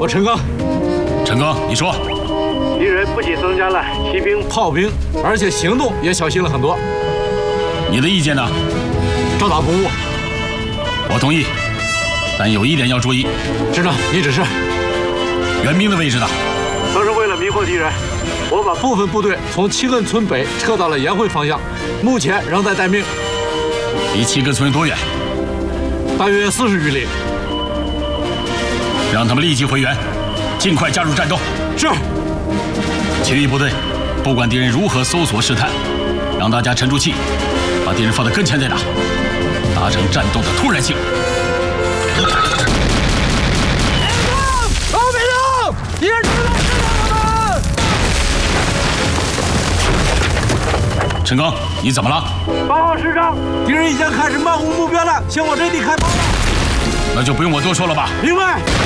我陈刚。 陈刚，你说。 敌人不仅增加了骑兵、炮兵，而且行动也小心了很多。 你的意见呢？ 照打不误。 我同意，但有一点要注意。 师长，你指示。 援兵的位置呢？ 都是为了迷惑敌人。我把部分部队从七根村北撤到了盐会方向，目前仍在待命。 离七根村多远？ 大约40余里。 让他们立即回援，尽快加入战斗。 是。 其余部队，不管敌人如何搜索试探，让大家沉住气，把敌人放在跟前再打，达成战斗的突然性。 老百姓，敌人正在试探我们！ 陈刚，你怎么了？ 报告师长，敌人已经开始漫无目标的向我阵地开炮了。 那就不用我多说了吧。 明白。